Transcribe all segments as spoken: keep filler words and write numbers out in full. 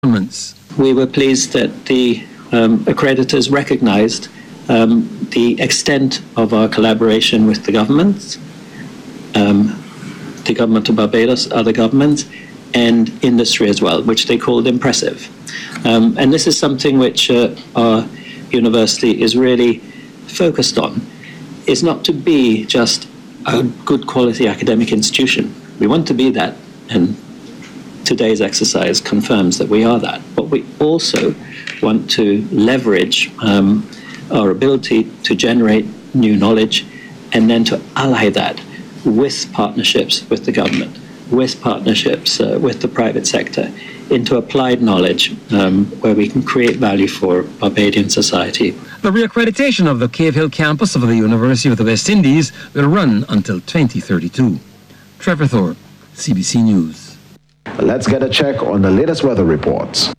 governments. We were pleased that the um, accreditors recognized um, the extent of our collaboration with the governments, um, the government of Barbados, other governments, and industry as well, which they called impressive. Um, and this is something which uh, our university is really focused on, is not to be just a good quality academic institution. We want to be that, and today's exercise confirms that we are that. But we also want to leverage um, our ability to generate new knowledge and then to ally that with partnerships with the government, with partnerships uh, with the private sector, into applied knowledge um, where we can create value for Barbadian society. The reaccreditation of the Cave Hill campus of the University of the West Indies will run until twenty thirty-two. Trevor Thorpe, C B C News. Let's get a check on the latest weather reports.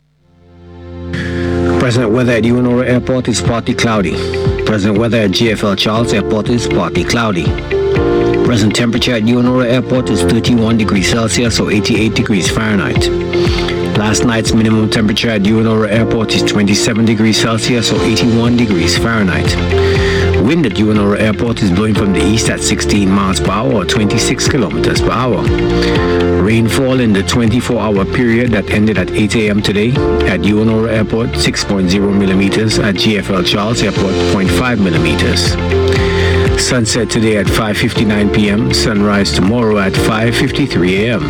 Present weather at Uenora Airport is partly cloudy. Present weather at G F L Charles Airport is partly cloudy. Present temperature at Uenora Airport is thirty-one degrees Celsius or eighty-eight degrees Fahrenheit. Last night's minimum temperature at Uenora Airport is twenty-seven degrees Celsius or eighty-one degrees Fahrenheit. Wind at Uenora Airport is blowing from the east at sixteen miles per hour or twenty-six kilometers per hour. Rainfall in the twenty-four hour period that ended at eight a.m. today at Uenora Airport, six point zero millimeters. At G F L Charles Airport, zero point five millimeters. Sunset today at five fifty-nine p.m. Sunrise tomorrow at five fifty-three a.m.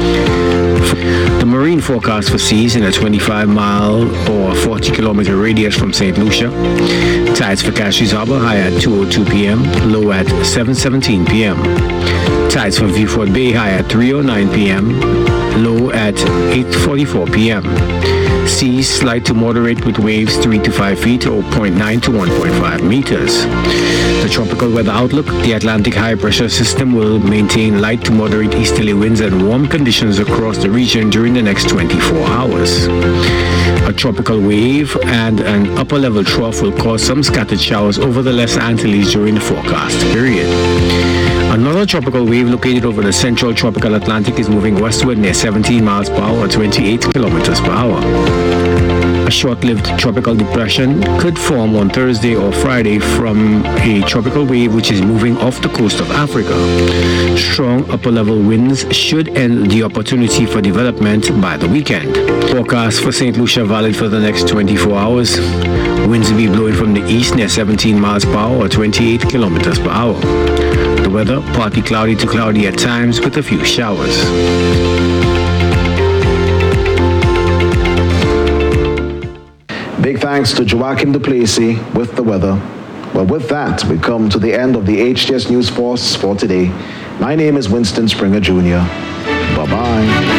The marine forecast for seas in a twenty-five mile or forty kilometer radius from Saint Lucia. Tides for Cashie's Harbor high at two oh two p.m., low at seven seventeen p.m. Tides for Viewfort Bay high at three oh nine p.m., low at eight forty-four p.m. Seas slight to moderate with waves three to five feet or zero point nine to one point five meters. The tropical weather outlook: the Atlantic high pressure system will maintain light to moderate easterly winds and warm conditions across the region during the next twenty-four hours. A tropical wave and an upper level trough will cause some scattered showers over the Les Antilles during the forecast period. Another tropical wave located over the central tropical Atlantic is moving westward near seventeen miles per hour or twenty-eight kilometers per hour. A short-lived tropical depression could form on Thursday or Friday from a tropical wave which is moving off the coast of Africa. Strong upper-level winds should end the opportunity for development by the weekend. Forecast for Saint Lucia valid for the next twenty-four hours. Winds will be blowing from the east near seventeen miles per hour or twenty-eight kilometers per hour. The weather, partly cloudy to cloudy at times with a few showers. Big thanks to Joachim Duplessis with the weather. Well, with that, we come to the end of the H T S News Force for today. My name is Winston Springer Junior Bye-bye.